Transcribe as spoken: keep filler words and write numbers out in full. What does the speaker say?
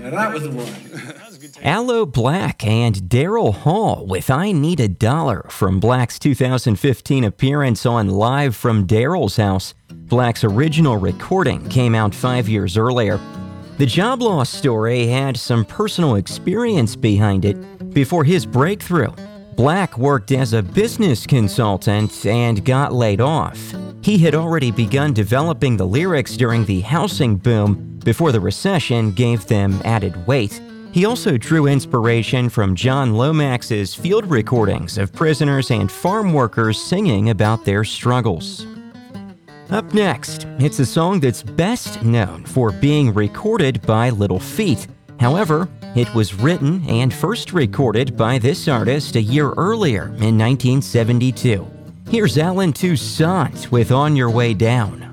Now that was the one. Aloe Blacc and Daryl Hall with I Need a Dollar from Black's two thousand fifteen appearance on Live from Daryl's House. Black's original recording came out five years earlier. The job loss story had some personal experience behind it. Before his breakthrough, Blacc worked as a business consultant and got laid off. He had already begun developing the lyrics during the housing boom before the recession gave them added weight. He also drew inspiration from John Lomax's field recordings of prisoners and farm workers singing about their struggles. Up next, it's a song that's best known for being recorded by Little Feat. However, it was written and first recorded by this artist a year earlier in nineteen seventy-two. Here's Allen Toussaint with On Your Way Down.